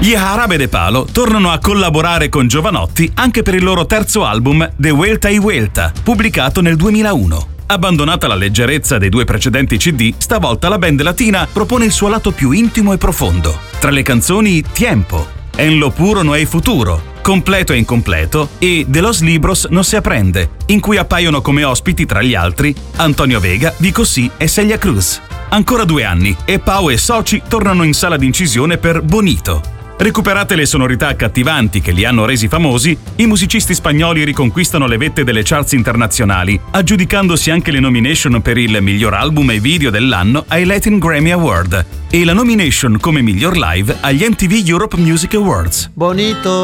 Gli Jarabe de Palo tornano a collaborare con Jovanotti anche per il loro terzo album De Vuelta y Vuelta, pubblicato nel 2001. Abbandonata la leggerezza dei due precedenti CD, stavolta la band latina propone il suo lato più intimo e profondo. Tra le canzoni Tiempo, En lo puro no hay futuro, Completo e incompleto e De los libros no se aprende, in cui appaiono come ospiti tra gli altri Antonio Vega, Vico C e Celia Cruz. Ancora 2 anni e Pau e soci tornano in sala d'incisione per Bonito. Recuperate le sonorità accattivanti che li hanno resi famosi, i musicisti spagnoli riconquistano le vette delle charts internazionali, aggiudicandosi anche le nomination per il miglior album e video dell'anno ai Latin Grammy Award e la nomination come miglior live agli MTV Europe Music Awards. Bonito.